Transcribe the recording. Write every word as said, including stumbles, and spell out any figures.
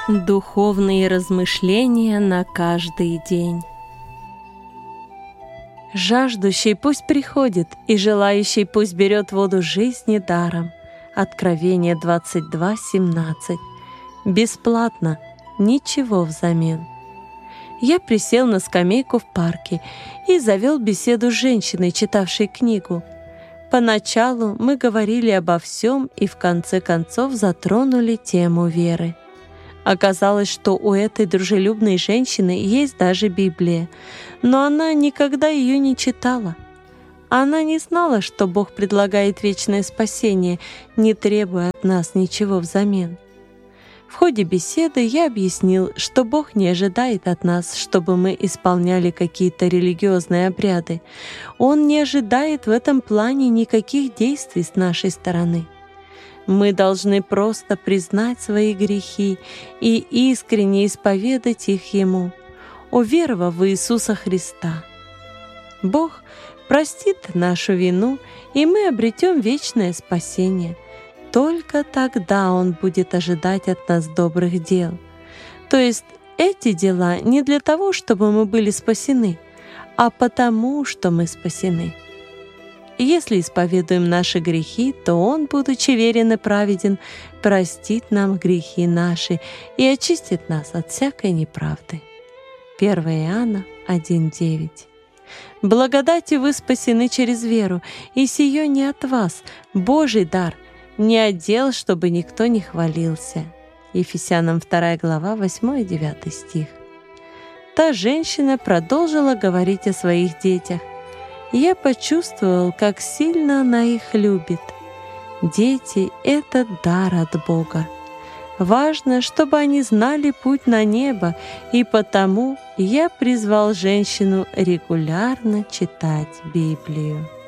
Духовные размышления на каждый день. Жаждущий пусть приходит, и желающий пусть берет воду жизни даром. Откровение двадцать два семнадцать. Бесплатно, ничего взамен. Я присел на скамейку в парке и завел беседу с женщиной, читавшей книгу. Поначалу мы говорили обо всем и в конце концов затронули тему веры. Оказалось, что у этой дружелюбной женщины есть даже Библия, но она никогда ее не читала. Она не знала, что Бог предлагает вечное спасение, не требуя от нас ничего взамен. В ходе беседы я объяснил, что Бог не ожидает от нас, чтобы мы исполняли какие-то религиозные обряды. Он не ожидает в этом плане никаких действий с нашей стороны. Мы должны просто признать свои грехи и искренне исповедать их Ему, уверовав в Иисуса Христа. Бог простит нашу вину, и мы обретем вечное спасение. Только тогда Он будет ожидать от нас добрых дел. То есть эти дела не для того, чтобы мы были спасены, а потому, что мы спасены. Если исповедуем наши грехи, то Он, будучи верен и праведен, простит нам грехи наши и очистит нас от всякой неправды. первое Иоанна один девять. Благодатью вы спасены через веру, и сие не от вас, Божий дар, не от дел, чтобы никто не хвалился. Ефесянам вторая глава, восьмой и девятый стих. Та женщина продолжила говорить о своих детях. Я почувствовал, как сильно она их любит. Дети — это дар от Бога. Важно, чтобы они знали путь на небо, и потому я призвал женщину регулярно читать Библию.